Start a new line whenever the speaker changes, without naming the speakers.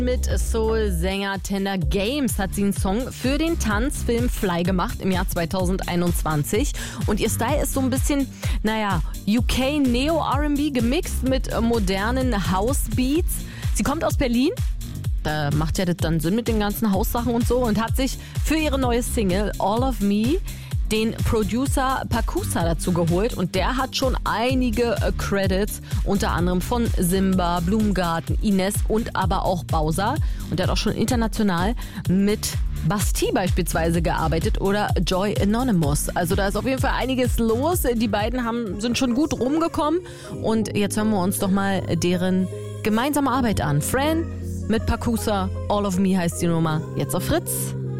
Mit Soul-Sänger Tender Games hat sie einen Song für den Tanzfilm Fly gemacht im Jahr 2021. Und ihr Style ist so ein bisschen, UK Neo-R&B gemixt mit modernen House-Beats. Sie kommt aus Berlin. Da macht ja das dann Sinn mit den ganzen Haussachen und so. Und hat sich für ihre neue Single All of Me den Producer Pakusa dazu geholt und der hat schon einige Credits, unter anderem von Simba, Blumengarten, Ines und aber auch Bowser. Und der hat auch schon international mit Bastille beispielsweise gearbeitet oder Joy Anonymous. Also da ist auf jeden Fall einiges los. Die beiden sind schon gut rumgekommen und jetzt hören wir uns doch mal deren gemeinsame Arbeit an. Fran mit Pakusa, All of Me heißt die Nummer, jetzt auf Fritz.